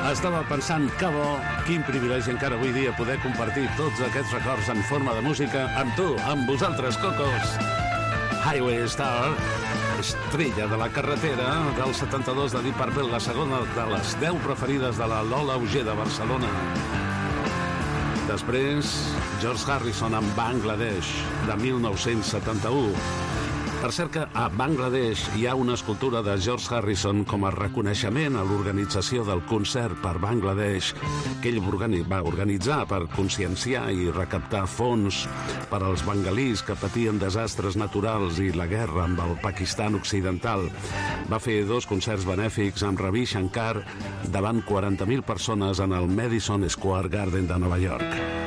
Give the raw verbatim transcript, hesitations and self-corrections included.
Estava pensant que bo, quin privilegi encara avui dia poder compartir tots aquests records en forma de música amb tu, amb vosaltres, cocos. Highway Star, estrella de la carretera del setanta-dos de Deep Purple, la segona de les deu preferides de la Lola Auger de Barcelona. Després, George Harrison amb Bangladesh, de mil nou-cents setanta-u. Per cert que a Bangladesh hi ha una escultura de George Harrison com a reconeixement a l'organització del concert per Bangladesh que ell va organitzar per conscienciar i recaptar fons per als bengalís que patien desastres naturals i la guerra amb el Pakistan occidental. Va fer dos concerts benèfics amb Ravi Shankar davant quaranta mil persones en el Madison Square Garden de Nova York.